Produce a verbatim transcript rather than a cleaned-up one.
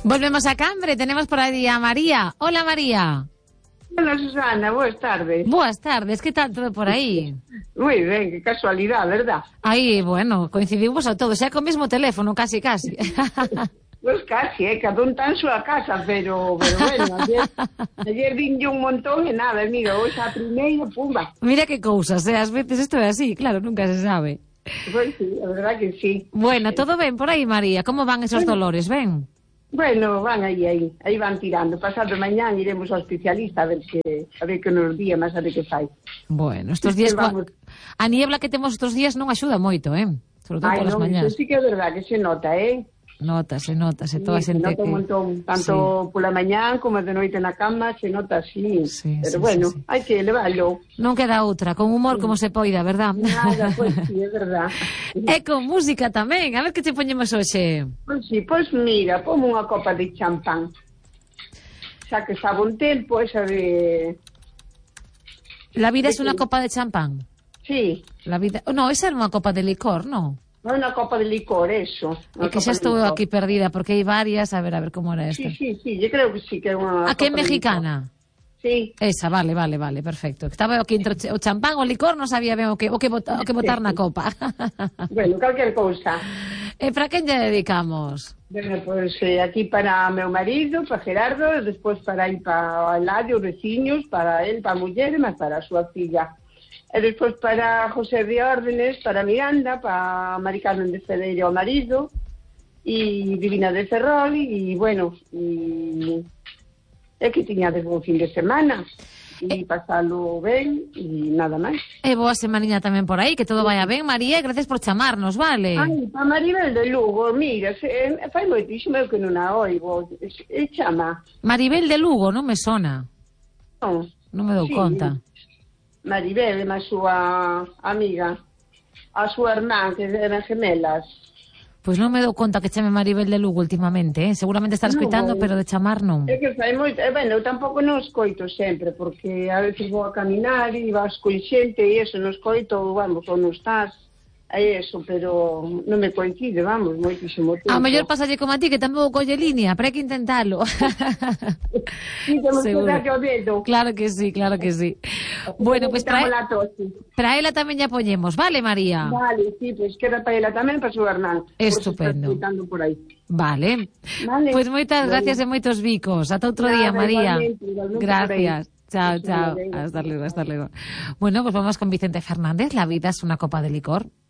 Volvemos a Cambre, tenemos por ahí a María. Hola, María. Hola, Susana, boas tardes. Boas tardes, que tal todo por aí? Moi ben, que casualidade, verdad? Aí, bueno, coincidimos a todos, xa co mesmo teléfono, casi, casi. Pois casi, eh, cada un tan súa casa, pero, pero bueno, ayer, ayer vinlle un montón e nada, mira, hoxe a primeira, pumba. Mira que cousas, eh, ás veces isto é así, claro, nunca se sabe. Pois sí, a verdad que sí. Bueno, todo ben por aí, María, como van esos dolores, ben? Bueno, van aí, aí, aí van tirando. Pasado mañán iremos ao especialista a ver que a ver que nos día, máis a ver que fai. Bueno, estos días vamos... a niebla que temos estos días non axuda moito, eh? Sobre todo Ai, polas non, mañás. sí que é verdad que se nota, eh? Notase, notase, toda a sí, xente se nota que... un montón, tanto sí. Pola mañán como de noite na cama, se nota así. Sí, pero sí, bueno, sí, sí. hai que leválo. Non queda outra, con humor sí. Como se poida, verdad? Nada, pois pues, sí, é verdad. E con música tamén, a ver que te poñemos hoxe. Pois sí, pois mira, pomo unha copa de champán. Xa que sabe un tempo, esa de... La vida de es unha que... copa de champán? Sí. La vida... No, esa era unha copa de licor, non? Non é unha copa de licor, eso. É que xa estou aquí perdida, porque hai varias, a ver, a ver como era esta. Sí, sí, sí, yo creo que sí, que é unha A que é mexicana? Sí. Esa, vale, vale, vale, perfecto. Estaba aquí entre o champán o licor, non sabía ben o que, o que, botar, o que botar na copa. Bueno, calquer cousa. E para quen lle dedicamos? Bueno, pois pues, eh, aquí para meu marido, para Gerardo, e despois para ir para Eladio, os veciños, para él, para a muller, e máis para a súa filla. E despois para José de Órdenes, para Miranda, para Mari Carmen de Cedeiro, o marido, e Divina de Ferrol, e bueno, e é que tiñades un fin de semana, e eh, pasalo ben, e nada máis. E boa semaniña tamén por aí, que todo vaya ben, María, e gracias por chamarnos, vale? Ai, para Maribel de Lugo, mira, se, fai moitísimo que non a oigo, e chama. Maribel de Lugo, non me sona. Non. Non me dou sí. conta. Maribel, a súa amiga, a súa irmán, que eran gemelas. Pois non me dou conta que chame Maribel de Lugo últimamente, eh? Seguramente estar escoitando, no, pero de chamar non. É que fai moito, eh, bueno, eu tampouco non escoito sempre, porque a veces vou a caminar e vas con xente e eso, non escoito, vamos, ou non estás, é eso, pero non me coincide, vamos, moitísimo tempo. A mellor pasalle como a ti, que tampouco colle línea, pero hai que intentalo. Sí, temos que darlle o dedo. Claro que sí, claro que sí. Bueno, pois pues para, para ela tamén ya poñemos, vale, María? Vale, sí, pois pues queda para ela tamén, para su Hernán. Estupendo. Por aí. Vale. Vale. Pois pues moitas gracias e moitos bicos. Ata outro día, María. Igualmente, igualmente. Gracias. Chao, chao. Hasta luego, hasta luego. Bueno, pues vamos con Vicente Fernández. La vida es una copa de licor.